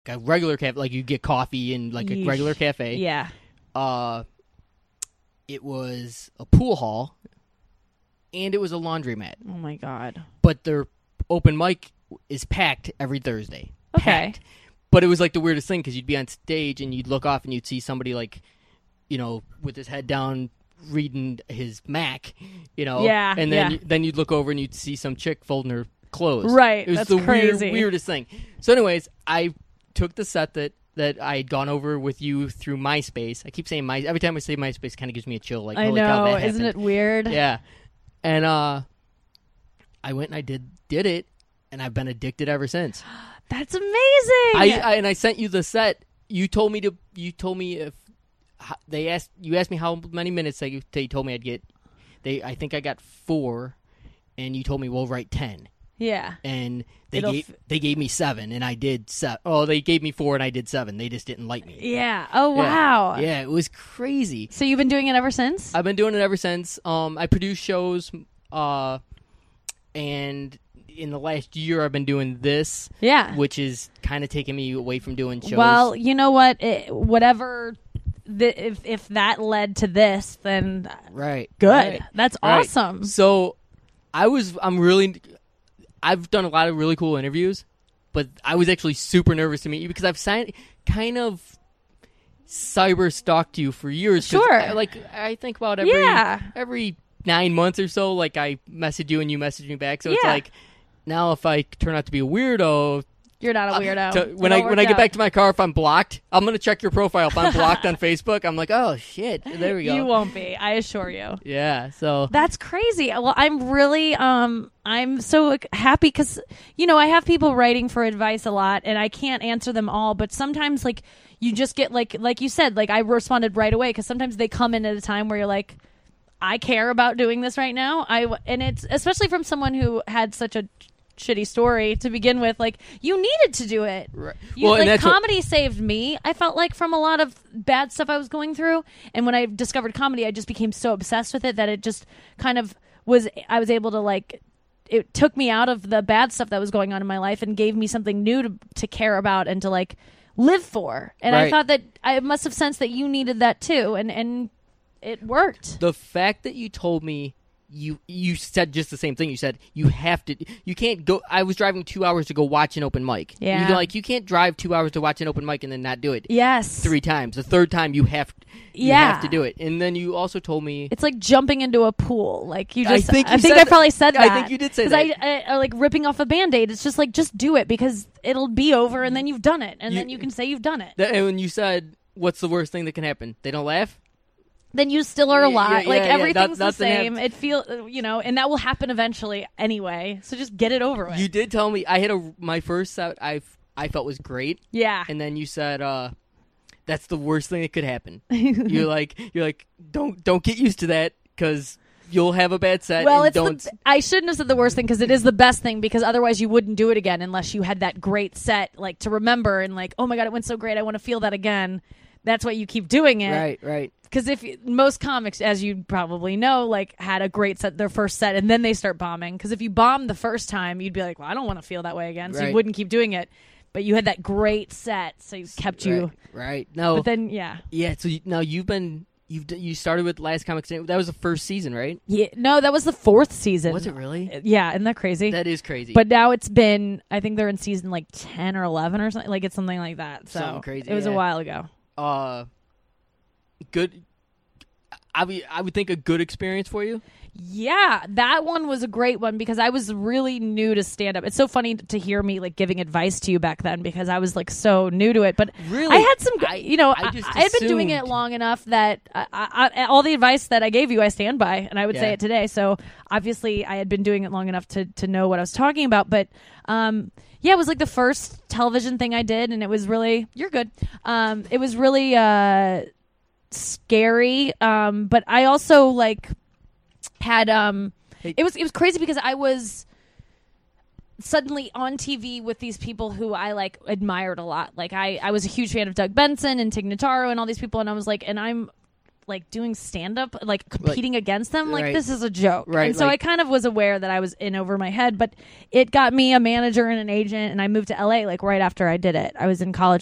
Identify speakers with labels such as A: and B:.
A: a regular cafe, like you get coffee in like a regular cafe.
B: Yeah.
A: It was a pool hall, and it was a laundromat.
B: Oh my God.
A: But their open mic is packed every Thursday.
B: Okay.
A: Packed. But it was like the weirdest thing because you'd be on stage and you'd look off and you'd see somebody like, with his head down reading his Mac,
B: Yeah.
A: and then you'd look over and you'd see some chick folding her clothes.
B: Right.
A: It was
B: That's
A: the
B: crazy.
A: weirdest thing. So, anyways, I took the set that I had gone over with you through MySpace. I keep saying every time I say MySpace, it kind of gives me a chill. Like,
B: I
A: holy cow,
B: know.
A: that
B: Isn't it
A: happened.
B: weird?
A: Yeah. And I went and I did it, and I've been addicted ever since.
B: That's amazing.
A: I sent you the set. You told me if you asked me how many minutes they told me I'd get. I think I got 4, and you told me we'll write 10.
B: Yeah.
A: And they gave me 7, and I did 7. Oh, they gave me 4, and I did 7. They just didn't like me.
B: Yeah. Oh, wow.
A: Yeah, it was crazy.
B: So you've been doing it ever since?
A: I've been doing it ever since. I produce shows, and in the last year I've been doing this.
B: Yeah.
A: Which is kind of taking me away from doing shows.
B: Well, you know what? Whatever. If that led to this, then
A: right.
B: Good.
A: Right.
B: That's
A: Right.
B: awesome.
A: So I've done a lot of really cool interviews, but I was actually super nervous to meet you because I've kind of cyber stalked you for years.
B: Sure.
A: I think about every 9 months or so, like I message you and you message me back. So it's like, now if I turn out to be a weirdo,
B: you're not a weirdo.
A: When I get back to my car, if I'm blocked, I'm gonna check your profile. If I'm blocked on Facebook, I'm like, oh shit, there we go.
B: You won't be, I assure you.
A: Yeah, so
B: that's crazy. Well, I'm really I'm so happy because I have people writing for advice a lot, and I can't answer them all. But sometimes, like, you just get like you said, like I responded right away because sometimes they come in at a time where you're like, I care about doing this right now. And it's especially from someone who had such a shitty story to begin with. Like, you needed to do it.
A: Right.
B: Comedy saved me. I felt like from a lot of bad stuff I was going through, and when I discovered comedy, I just became so obsessed with it that it just kind of I was able to, like, it took me out of the bad stuff that was going on in my life and gave me something new to care about and to, like, live for. And
A: right.
B: I thought that I must have sensed that you needed that too, and it worked.
A: The fact that you told me you said just the same thing. You said you can't go. I was driving 2 hours to go watch an open mic.
B: Yeah.
A: You're like, you can't drive 2 hours to watch an open mic and then not do it.
B: Yes.
A: 3 times. The third time you have to do it. And then you also told me
B: it's like jumping into a pool. Like you just.
A: I think
B: I probably said that.
A: I think you did say that.
B: Because I like ripping off a Band-Aid. It's just like, just do it because it'll be over and then you've done it. And then you can say you've done it.
A: And when you said, what's the worst thing that can happen? They don't laugh?
B: Then you still are alive. Everything's the same.
A: It
B: feels, and that will happen eventually anyway. So just get it over with.
A: You did tell me I had my first set I felt was great.
B: Yeah.
A: And then you said that's the worst thing that could happen. you're like don't get used to that because you'll have a bad set.
B: Well,
A: and
B: I shouldn't have said the worst thing because it is the best thing because otherwise you wouldn't do it again unless you had that great set like to remember and like, oh my God, it went so great. I want to feel that again. That's why you keep doing it.
A: Right.
B: Because most comics, as you probably know, like had a great set, their first set, and then they start bombing. Because if you bomb the first time, you'd be like, well, I don't want to feel that way again. So you wouldn't keep doing it. But you had that great set, so you kept you.
A: Right. No.
B: But then, yeah.
A: Yeah, so now you started with Last Comic Standing. That was the first season, right?
B: Yeah. No, that was the 4th season.
A: Was it really?
B: Yeah, isn't that crazy?
A: That is crazy.
B: But now it's been, I think they're in season like 10 or 11 or something. Like it's something like that. So
A: something crazy.
B: It was a while ago.
A: Good. I would think a good experience for you.
B: Yeah, that one was a great one because I was really new to stand up. It's so funny to hear me like giving advice to you back then because I was like so new to it. But
A: really,
B: I had some, I had been doing it long enough that all the advice that I gave you, I stand by, and I would say it today. So obviously, I had been doing it long enough to know what I was talking about. But it was like the first television thing I did, and it was really it was really scary. But I also like had it was crazy because I was suddenly on TV with these people who I like admired a lot. Like I was a huge fan of Doug Benson and Tig Notaro and all these people, and I was like, and I'm like doing stand up, like competing against them, like
A: right.
B: this is a joke.
A: Right,
B: and so I kind of was aware that I was in over my head, but it got me a manager and an agent, and I moved to LA like right after I did it. I was in college